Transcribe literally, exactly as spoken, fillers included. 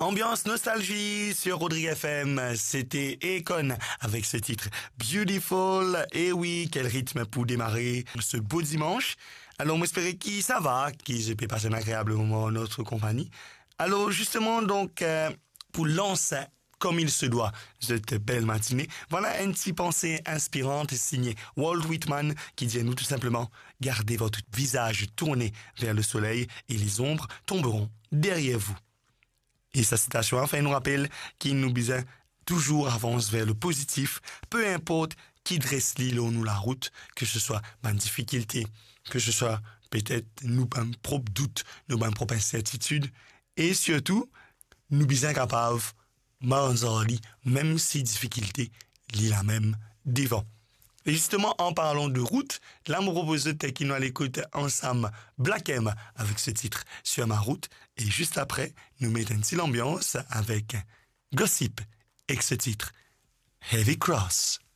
Ambiance nostalgie sur Rodrigue F M, c'était Akon avec ce titre Beautiful. Et oui, quel rythme pour démarrer ce beau dimanche. Alors, j'espère que ça va, que j'ai pu passer un agréable moment en notre compagnie. Alors, justement, donc, euh, pour lancer comme il se doit cette belle matinée, voilà une petite pensée inspirante signée Walt Whitman qui dit à nous tout simplement « Gardez votre visage tourné vers le soleil et les ombres tomberont derrière vous ». Et sa citation enfin nous rappelle qu'il nous besoin toujours avance vers le positif, peu importe qui dresse l'île ou nous la route, que ce soit une difficulté, que ce soit peut-être nous un propre doute, nous un propre incertitude, et surtout, nous besoin capables, manzali, même si difficulté, l'île a même devant. Et justement, en parlant de route, là, me propose de qui nous à l'écoute ensemble Black M avec ce titre Sur ma route. Et juste après, nous mettons une petite ambiance avec Gossip et ce titre Heavy Cross.